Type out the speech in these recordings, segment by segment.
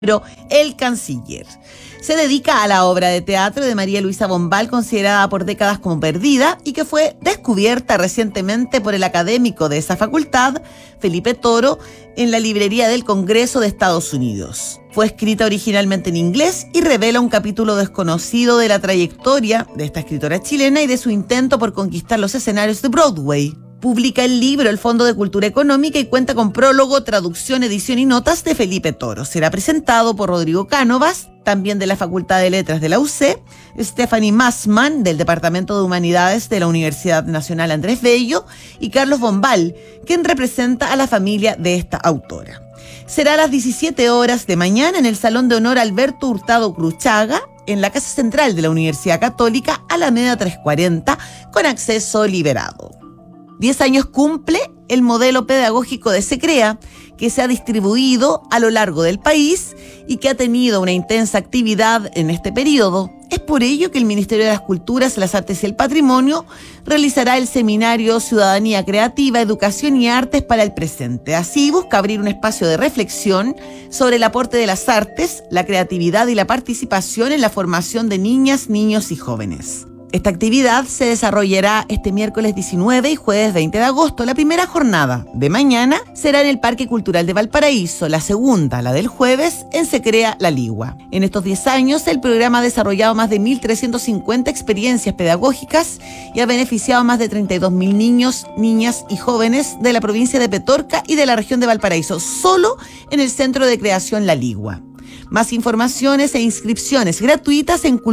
El Canciller. Se dedica a la obra de teatro de María Luisa Bombal, considerada por décadas como perdida y que fue descubierta recientemente por el académico de esa facultad, Felipe Toro, en la librería del Congreso de Estados Unidos. Fue escrita originalmente en inglés y revela un capítulo desconocido de la trayectoria de esta escritora chilena y de su intento por conquistar los escenarios de Broadway. Publica el libro El Fondo de Cultura Económica y cuenta con prólogo, traducción, edición y notas de Felipe Toro. Será presentado por Rodrigo Cánovas, también de la Facultad de Letras de la UC, Stephanie Massman, del Departamento de Humanidades de la Universidad Nacional Andrés Bello, y Carlos Bombal, quien representa a la familia de esta autora. Será a las 17 horas de mañana en el Salón de Honor Alberto Hurtado Cruchaga, en la Casa Central de la Universidad Católica, Alameda 340, con acceso liberado. 10 años cumple el modelo pedagógico de Se Crea, que se ha distribuido a lo largo del país y que ha tenido una intensa actividad en este periodo. Es por ello que el Ministerio de las Culturas, las Artes y el Patrimonio realizará el seminario Ciudadanía Creativa, Educación y Artes para el Presente. Así busca abrir un espacio de reflexión sobre el aporte de las artes, la creatividad y la participación en la formación de niñas, niños y jóvenes. Esta actividad se desarrollará este miércoles 19 y jueves 20 de agosto. La primera jornada de mañana será en el Parque Cultural de Valparaíso. La segunda, la del jueves, en Se Crea La Ligua. En estos 10 años, el programa ha desarrollado más de 1.350 experiencias pedagógicas y ha beneficiado a más de 32.000 niños, niñas y jóvenes de la provincia de Petorca y de la región de Valparaíso, solo en el Centro de Creación La Ligua. Más informaciones e inscripciones gratuitas en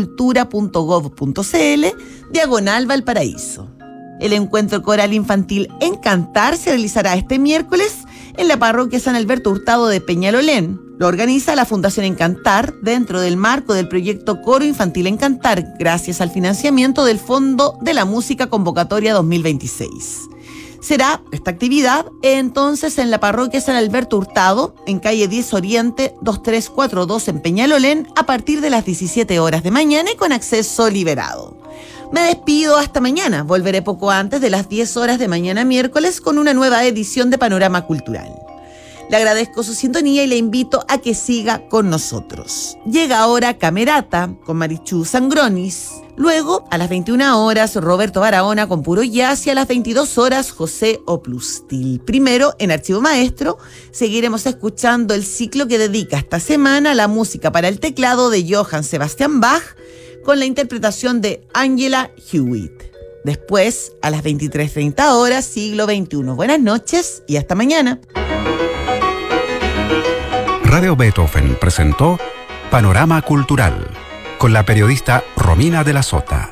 cultura.gov.cl/Valparaíso. El encuentro coral infantil Encantar se realizará este miércoles en la parroquia San Alberto Hurtado de Peñalolén. Lo organiza la Fundación Encantar dentro del marco del proyecto Coro Infantil Encantar, gracias al financiamiento del Fondo de la Música Convocatoria 2026. Será esta actividad entonces en la parroquia San Alberto Hurtado, en calle 10 Oriente 2342 en Peñalolén, a partir de las 17 horas de mañana y con acceso liberado. Me despido hasta mañana. Volveré poco antes de las 10 horas de mañana miércoles con una nueva edición de Panorama Cultural. Le agradezco su sintonía y le invito a que siga con nosotros. Llega ahora Camerata con Marichu Sangronis. Luego, a las 21 horas, Roberto Barahona con Puro Jazz y a las 22 horas, José Oplustil. Primero, en Archivo Maestro, seguiremos escuchando el ciclo que dedica esta semana a la música para el teclado de Johann Sebastian Bach con la interpretación de Angela Hewitt. Después, a las 23:30 horas, Siglo XXI. Buenas noches y hasta mañana. Radio Beethoven presentó Panorama Cultural con la periodista Romina de la Sota.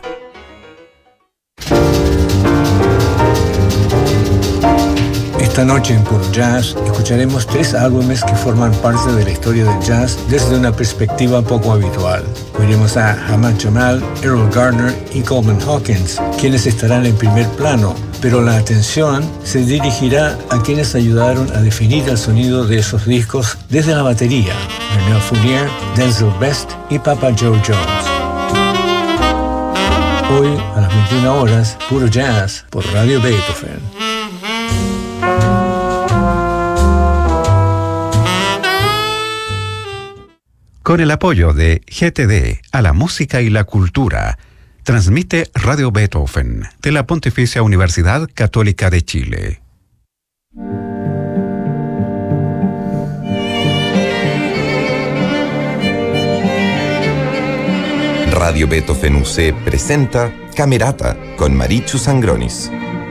Esta noche en Puro Jazz escucharemos 3 álbumes que forman parte de la historia del jazz desde una perspectiva poco habitual. Oiremos a Ahmad Jamal, Errol Garner y Coleman Hawkins, quienes estarán en primer plano, pero la atención se dirigirá a quienes ayudaron a definir el sonido de esos discos desde la batería: Vernel Fournier, Denzel Best y Papa Joe Jones. Hoy, a las 21 horas, Puro Jazz por Radio Beethoven. Con el apoyo de GTD a la música y la cultura, transmite Radio Beethoven de la Pontificia Universidad Católica de Chile. Radio Beethoven UC presenta Camerata con Marichu Sangronis.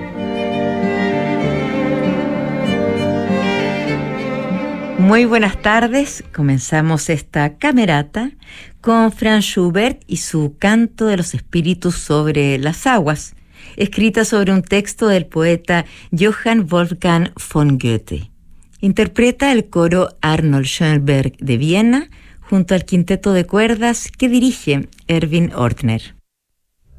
Muy buenas tardes, comenzamos esta camerata con Franz Schubert y su Canto de los Espíritus sobre las Aguas, escrita sobre un texto del poeta Johann Wolfgang von Goethe. Interpreta el coro Arnold Schoenberg de Viena junto al quinteto de cuerdas que dirige Erwin Ortner.